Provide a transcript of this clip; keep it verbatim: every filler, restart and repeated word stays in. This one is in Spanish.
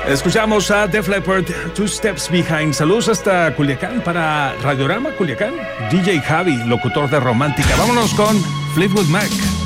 Escuchamos a Def Leppard, Two Steps Behind. Saludos hasta Culiacán para Radiorama Culiacán. D J Javi, locutor de Romántica. Vámonos con Fleetwood Mac.